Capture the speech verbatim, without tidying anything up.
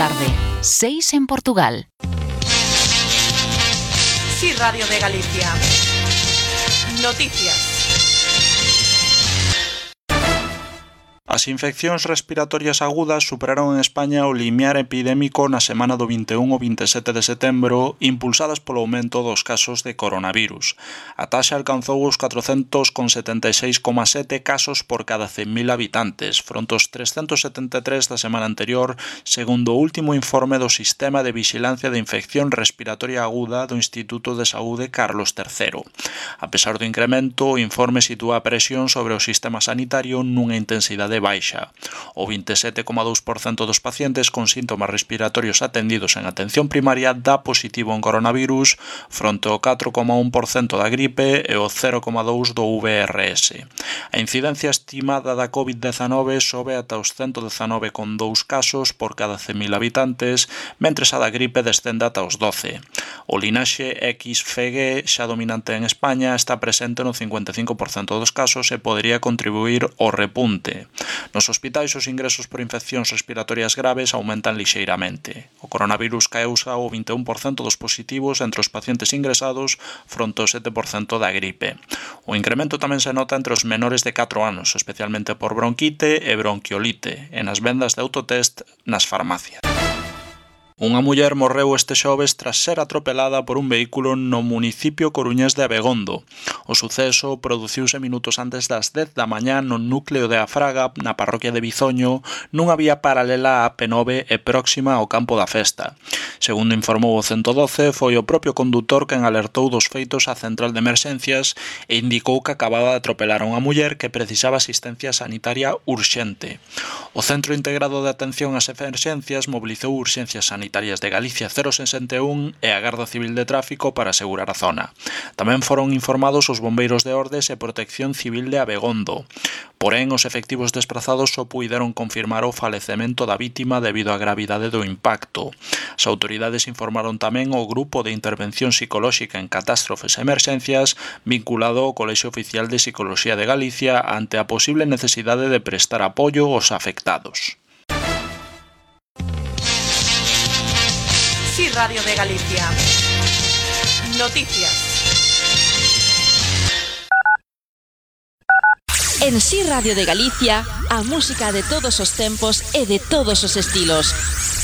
tarde, seis en Portugal. Sí, Radio de Galicia. Noticias. As infeccións respiratorias agudas superaron en España o limiar epidémico na semana do vinte e un ao vinte e sete de setembro, impulsadas polo aumento dos casos de coronavirus. A taxa alcanzou os catrocentos setenta e seis coma sete casos por cada cen mil habitantes, fronte aos trescentos setenta e tres da semana anterior, segundo o último informe do Sistema de Vixilancia de Infección Respiratoria Aguda do Instituto de Saúde Carlos terceiro. A pesar do incremento, o informe sitúa a presión sobre o sistema sanitario nunha intensidade baixa. O vinte e sete coma dous por cento dos pacientes con síntomas respiratorios atendidos en atención primaria dá positivo en coronavirus, fronte ao catro coma un por cento da gripe e o cero coma dous por cento do V R S. A incidencia estimada da covid dezanove sobe ata os ciento dezanove coma dous casos por cada cen mil habitantes, mentres a da gripe descende ata os doce. O linaxe X F G, xa dominante en España, está presente no cincuenta e cinco por cento dos casos e podería contribuir ao repunte. Nos hospitais os ingresos por infeccións respiratorias graves aumentan lixeiramente. O coronavirus causa o vinte e un por cento dos positivos entre os pacientes ingresados fronte ao sete por cento da gripe. O incremento tamén se nota entre os menores de catro anos, especialmente por bronquite e bronquiolite, e nas vendas de autotest nas farmacias. Unha muller morreu este xoves tras ser atropelada por un vehículo no municipio coruñés de Abegondo. O suceso produciuse minutos antes das dez da mañá no núcleo de Afraga, na parroquia de Bizoño, nunha vía paralela á P nove e próxima ao campo da festa. Segundo informou o ciento doce, foi o propio condutor quen alertou dos feitos á central de emerxencias e indicou que acababa de atropelar a unha muller que precisaba asistencia sanitaria urxente. O Centro Integrado de Atención ás Emerxencias mobilizou Urxencias Sanitarias de Galicia cero sesenta e un e a Garda Civil de Tráfico para asegurar a zona. Tamén foron informados os bombeiros de Ordes e Protección Civil de Abegondo. Porén, os efectivos desprazados só puideron confirmar o falecemento da vítima debido á gravidade do impacto. As autoridades informaron tamén o Grupo de Intervención Psicolóxica en Catástrofes e Emerxencias vinculado ao Colexio Oficial de Psicología de Galicia ante a posible necesidade de prestar apoio aos afectados. Sí, Radio de Galicia. Noticias. En Sí Radio de Galicia, a música de todos os tempos e de todos os estilos.